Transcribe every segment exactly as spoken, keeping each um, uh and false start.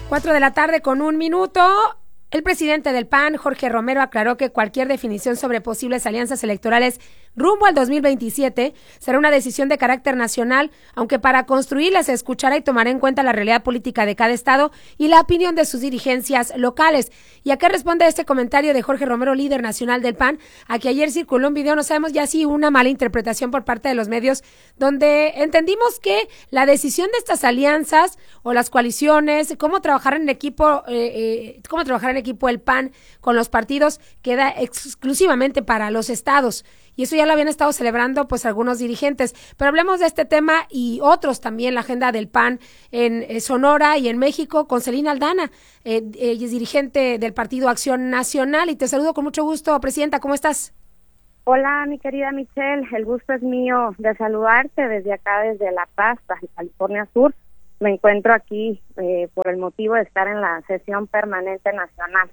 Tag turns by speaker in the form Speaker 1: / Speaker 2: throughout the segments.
Speaker 1: Cuatro de la tarde con un minuto. El presidente del P A N, Jorge Romero, aclaró que cualquier definición sobre posibles alianzas electorales rumbo al dos mil veintisiete será una decisión de carácter nacional, aunque para construirla se escuchará y tomará en cuenta la realidad política de cada estado y la opinión de sus dirigencias locales. ¿Y a qué responde este comentario de Jorge Romero, líder nacional del P A N? A que ayer circuló un video, no sabemos ya si una mala interpretación por parte de los medios, donde entendimos que la decisión de estas alianzas o las coaliciones, cómo trabajar en equipo, eh, eh, cómo trabajar en equipo el P A N con los partidos, queda exclusivamente para los estados. Y eso ya lo habían estado celebrando pues algunos dirigentes. Pero hablemos de este tema y otros también, la agenda del P A N en eh, Sonora y en México, con Celina Aldana. Eh, ella es dirigente del Partido Acción Nacional y te saludo con mucho gusto, Presidenta. ¿Cómo estás?
Speaker 2: Hola, mi querida Michelle. El gusto es mío de saludarte desde acá, desde La Paz, California Sur. Me encuentro aquí eh, por el motivo de estar en la sesión permanente nacional.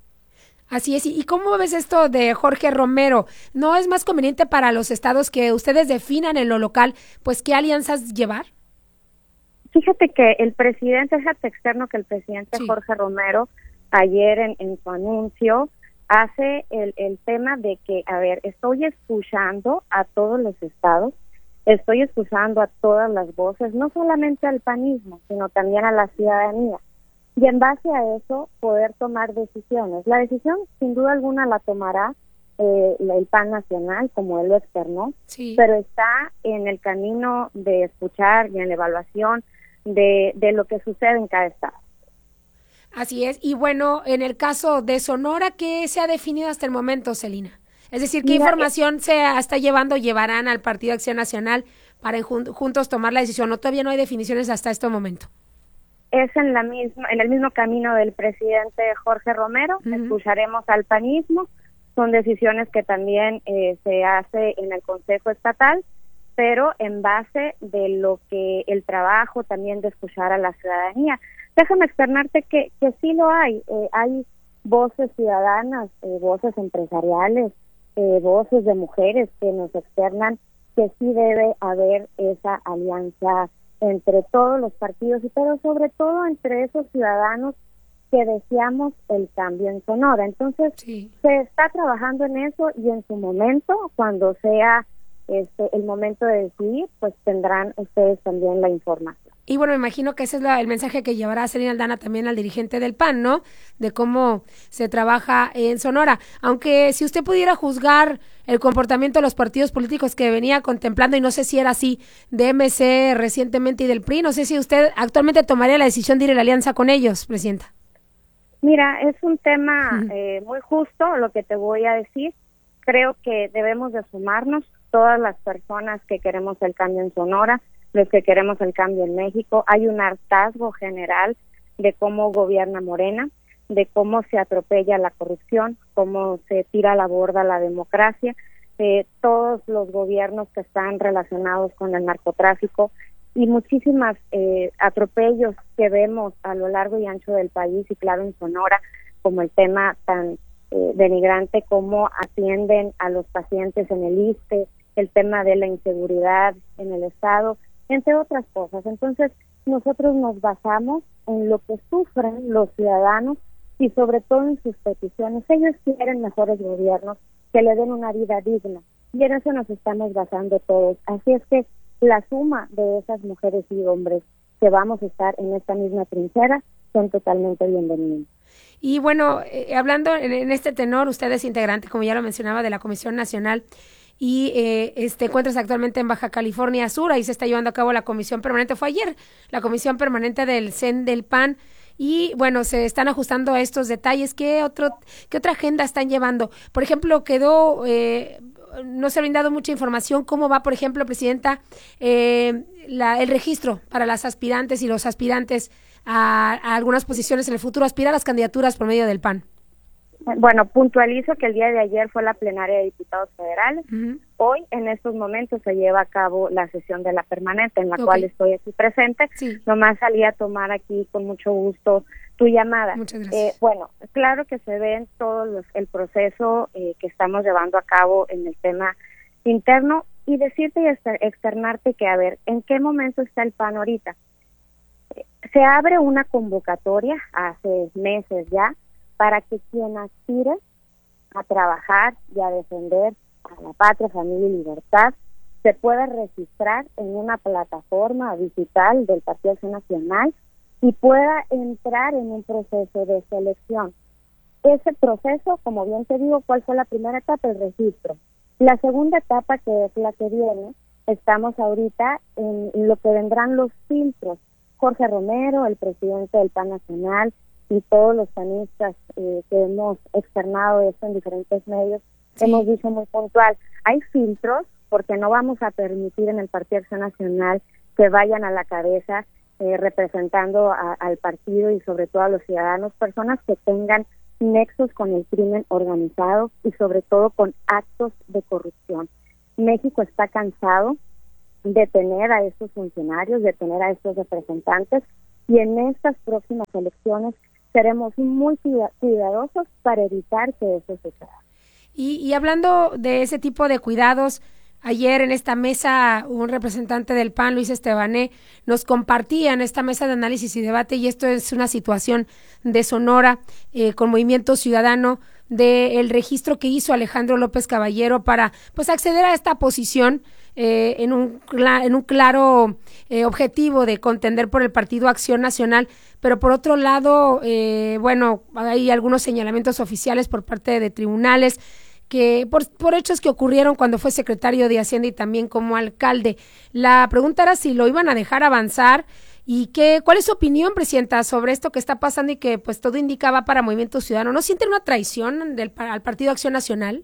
Speaker 1: Así es. ¿Y cómo ves esto de Jorge Romero? ¿No es más conveniente para los estados que ustedes definan en lo local, pues, qué alianzas llevar?
Speaker 2: Fíjate que el presidente, fíjate externo que el presidente sí. Jorge Romero, ayer en, en su anuncio, hace el, el tema de que, a ver, estoy escuchando a todos los estados, estoy escuchando a todas las voces, no solamente al panismo, sino también a la ciudadanía. Y en base a eso, poder tomar decisiones. La decisión, sin duda alguna, la tomará eh, el P A N nacional, como él lo externó, sí. pero está en el camino de escuchar y en la evaluación de, de lo que sucede en cada estado.
Speaker 1: Así es. Y bueno, en el caso de Sonora, ¿qué se ha definido hasta el momento, Celina? Es decir, ¿qué Mira, información eh, se está llevando, llevarán al Partido Acción Nacional para jun- juntos tomar la decisión? ¿O todavía no hay definiciones hasta este momento?
Speaker 2: Es en la misma, en el mismo camino del presidente Jorge Romero. Uh-huh. Escucharemos al panismo. Son decisiones que también eh, se hace en el Consejo Estatal, pero en base de lo que el trabajo también de escuchar a la ciudadanía. Déjame externarte que, que sí lo hay. Eh, hay voces ciudadanas, eh, voces empresariales, eh, voces de mujeres que nos externan que sí debe haber esa alianza entre todos los partidos, pero sobre todo entre esos ciudadanos que deseamos el cambio en Sonora. Entonces, sí. se está trabajando en eso y en su momento, cuando sea este el momento de decidir, pues tendrán ustedes también la información.
Speaker 1: Y bueno, me imagino que ese es la, el mensaje que llevará Celina Aldana también al dirigente del P A N, ¿no? De cómo se trabaja en Sonora. Aunque si usted pudiera juzgar el comportamiento de los partidos políticos que venía contemplando, y no sé si era así, de M C recientemente y del P R I, no sé si usted actualmente tomaría la decisión de ir a la alianza con ellos, Presidenta.
Speaker 2: Mira, es un tema uh-huh. eh, muy justo lo que te voy a decir. Creo que debemos de sumarnos todas las personas que queremos el cambio en Sonora, los que queremos el cambio en México. Hay un hartazgo general de cómo gobierna Morena, de cómo se atropella la corrupción, cómo se tira a la borda la democracia, eh, todos los gobiernos que están relacionados con el narcotráfico y muchísimas eh, atropellos que vemos a lo largo y ancho del país y claro en Sonora, como el tema tan eh, denigrante como atienden a los pacientes en el I S S S T E, el tema de la inseguridad en el Estado, entre otras cosas. Entonces, nosotros nos basamos en lo que sufren los ciudadanos y sobre todo en sus peticiones. Ellos quieren mejores gobiernos que le den una vida digna y en eso nos estamos basando todos. Así es que la suma de esas mujeres y hombres que vamos a estar en esta misma trinchera son totalmente bienvenidos.
Speaker 1: Y bueno, eh, hablando en, en este tenor, usted es integrante, como ya lo mencionaba, de la Comisión Nacional y eh, este, encuentras actualmente en Baja California Sur, ahí se está llevando a cabo la comisión permanente, fue ayer, la comisión permanente del C E N del P A N, y bueno, se están ajustando a estos detalles. ¿Qué otro, qué otra agenda están llevando? Por ejemplo, quedó, eh, no se ha brindado mucha información, ¿cómo va, por ejemplo, Presidenta, eh, la, el registro para las aspirantes y los aspirantes a, a algunas posiciones en el futuro, aspirar a las candidaturas por medio del P A N?
Speaker 2: Bueno, puntualizo que el día de ayer fue la plenaria de diputados federales. Uh-huh. Hoy, en estos momentos, se lleva a cabo la sesión de la permanente, en la okay. cual estoy aquí presente. Sí. Nomás salí a tomar aquí con mucho gusto tu llamada.
Speaker 1: Muchas gracias.
Speaker 2: Eh, bueno, claro que se ve en todo los, el proceso eh, que estamos llevando a cabo en el tema interno y decirte y externarte que, a ver, ¿en qué momento está el P A N ahorita? Se abre una convocatoria hace meses ya para que quien aspire a trabajar y a defender a la patria, familia y libertad se pueda registrar en una plataforma digital del Partido Acción Nacional y pueda entrar en un proceso de selección. Ese proceso, como bien te digo, ¿cuál fue la primera etapa? El registro. La segunda etapa, que es la que viene, estamos ahorita en lo que vendrán los filtros. Jorge Romero, el presidente del P A N Nacional, y todos los panistas eh, que hemos externado esto en diferentes medios, sí. Hemos dicho muy puntual, hay filtros porque no vamos a permitir en el Partido Acción Nacional que vayan a la cabeza eh, representando a, al partido y sobre todo a los ciudadanos, personas que tengan nexos con el crimen organizado y sobre todo con actos de corrupción. México está cansado de tener a estos funcionarios, de tener a estos representantes, y en estas próximas elecciones seremos muy cuidadosos para evitar que eso suceda.
Speaker 1: Y, y hablando de ese tipo de cuidados, ayer en esta mesa un representante del P A N, Luis Estebané, nos compartía en esta mesa de análisis y debate, y esto es una situación de Sonora eh, con Movimiento Ciudadano, del registro que hizo Alejandro López Caballero para pues acceder a esta posición eh, en un en un claro eh, objetivo de contender por el Partido Acción Nacional, pero por otro lado, eh, bueno, hay algunos señalamientos oficiales por parte de tribunales que por, por hechos que ocurrieron cuando fue secretario de Hacienda y también como alcalde. La pregunta era si lo iban a dejar avanzar. ¿Y qué, cuál es su opinión, Presidenta, sobre esto que está pasando y que pues todo indicaba para Movimiento Ciudadano? ¿No sienten una traición del, al Partido Acción Nacional?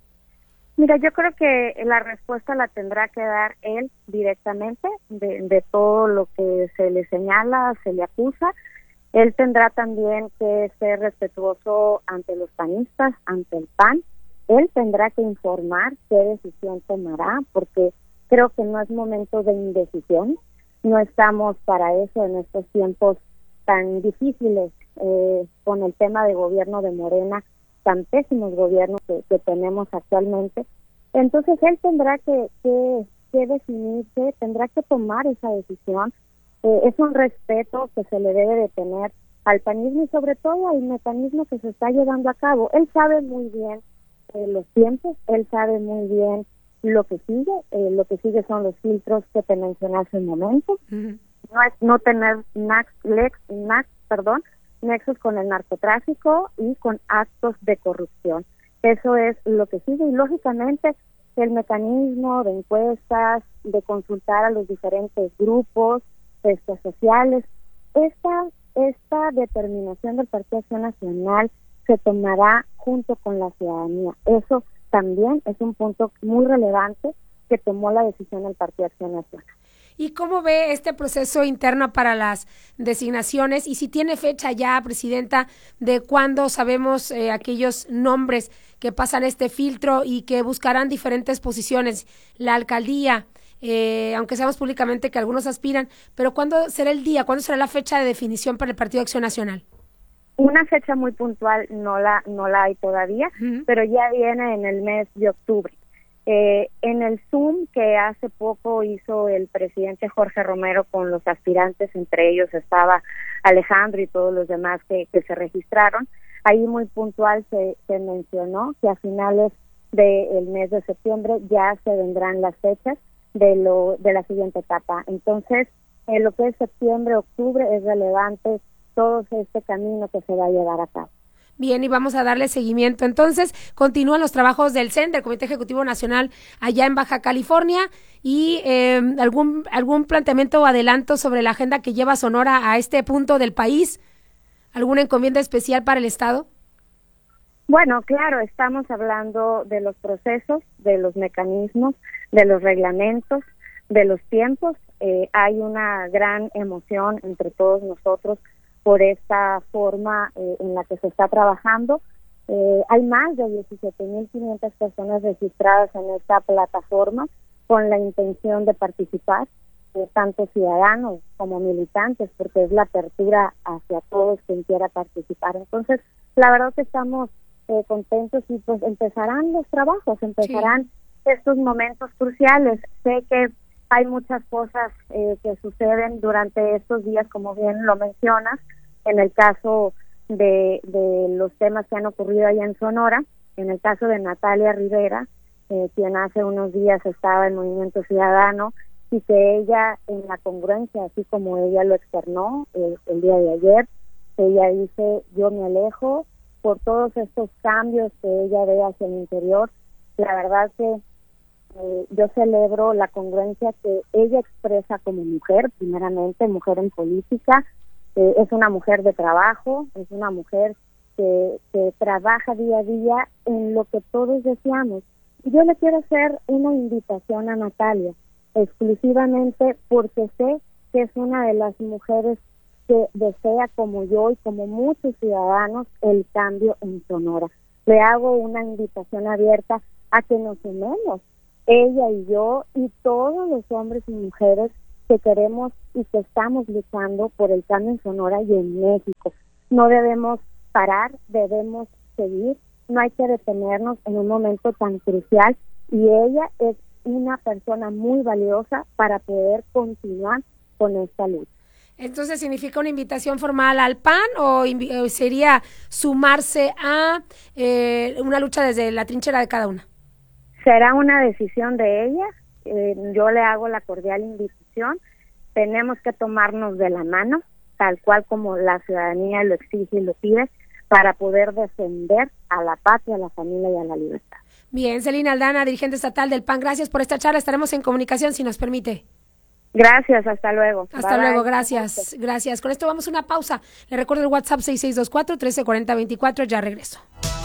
Speaker 2: Mira, yo creo que la respuesta la tendrá que dar él directamente de, de todo lo que se le señala, se le acusa. Él tendrá también que ser respetuoso ante los panistas, ante el P A N. Él tendrá que informar qué decisión tomará, porque creo que no es momento de indecisión. No estamos para eso en estos tiempos tan difíciles eh, con el tema de gobierno de Morena, tan pésimos gobiernos que, que tenemos actualmente. Entonces él tendrá que, que, que definirse, tendrá que tomar esa decisión. Eh, es un respeto que se le debe de tener al panismo y sobre todo al mecanismo que se está llevando a cabo. Él sabe muy bien eh, los tiempos, él sabe muy bien lo que sigue, eh, lo que sigue son los filtros que te mencioné hace un momento. Uh-huh. No es no tener nax, lex, nax, perdón, nexos con el narcotráfico y con actos de corrupción. Eso es lo que sigue y lógicamente el mecanismo de encuestas, de consultar a los diferentes grupos este, sociales, esta, esta determinación del Partido Acción Nacional se tomará junto con la ciudadanía. Eso también es un punto muy relevante que tomó la decisión del Partido Acción Nacional.
Speaker 1: ¿Y cómo ve este proceso interno para las designaciones? Y si tiene fecha ya, Presidenta, de cuándo sabemos eh, aquellos nombres que pasan este filtro y que buscarán diferentes posiciones, la alcaldía, eh, aunque sabemos públicamente que algunos aspiran, pero ¿cuándo será el día? ¿Cuándo será la fecha de definición para el Partido Acción Nacional?
Speaker 2: Una fecha muy puntual no la no la hay todavía, uh-huh. pero ya viene en el mes de octubre. Eh, en el Zoom que hace poco hizo el presidente Jorge Romero con los aspirantes, entre ellos estaba Alejandro y todos los demás que, que se registraron, ahí muy puntual se, se mencionó que a finales del mes de septiembre ya se vendrán las fechas de lo de la siguiente etapa. Entonces, en lo que es septiembre, octubre, es relevante todo este camino que se va a llevar a cabo.
Speaker 1: Bien, y vamos a darle seguimiento. Entonces, continúan los trabajos del C E N, del Comité Ejecutivo Nacional, allá en Baja California, y eh, algún algún planteamiento o adelanto sobre la agenda que lleva Sonora a este punto del país. ¿Alguna encomienda especial para el Estado?
Speaker 2: Bueno, claro, estamos hablando de los procesos, de los mecanismos, de los reglamentos, de los tiempos. Eh, hay una gran emoción entre todos nosotros por esta forma eh, en la que se está trabajando. Eh, hay más de diecisiete mil quinientas personas registradas en esta plataforma con la intención de participar, eh, tanto ciudadanos como militantes, porque es la apertura hacia todos quien quiera participar. Entonces, la verdad que estamos eh, contentos y pues empezarán los trabajos, empezarán sí. estos momentos cruciales. Sé que hay muchas cosas eh, que suceden durante estos días, como bien lo mencionas, en el caso de, de los temas que han ocurrido allá en Sonora, en el caso de Natalia Rivera, eh, quien hace unos días estaba en Movimiento Ciudadano, y que ella, en la congruencia, así como ella lo externó eh, el día de ayer, ella dice, yo me alejo por todos estos cambios que ella ve hacia el interior. La verdad que eh, yo celebro la congruencia que ella expresa como mujer, primeramente mujer en política, eh, es una mujer de trabajo, es una mujer que, que trabaja día a día en lo que todos deseamos. Y yo le quiero hacer una invitación a Natalia, exclusivamente porque sé que es una de las mujeres que desea, como yo y como muchos ciudadanos, el cambio en Sonora. Le hago una invitación abierta a que nos sumemos, ella y yo y todos los hombres y mujeres que queremos y que estamos luchando por el cambio en Sonora y en México. No debemos parar, debemos seguir, no hay que detenernos en un momento tan crucial, y ella es una persona muy valiosa para poder continuar con esta lucha.
Speaker 1: Entonces, ¿significa una invitación formal al P A N o, invi- o sería sumarse a eh, una lucha desde la trinchera de cada una?
Speaker 2: Será una decisión de ella, eh, yo le hago la cordial invitación, tenemos que tomarnos de la mano, tal cual como la ciudadanía lo exige y lo pide, para poder defender a la patria, a la familia y a la libertad.
Speaker 1: Bien, Celina Aldana, dirigente estatal del P A N, gracias por esta charla, estaremos en comunicación si nos permite.
Speaker 2: Gracias, hasta luego.
Speaker 1: Hasta bye, luego, bye. Gracias, gracias. Con esto vamos a una pausa. Le recuerdo el WhatsApp seis seis dos cuatro, uno tres cuatro cero dos cuatro, ya regreso.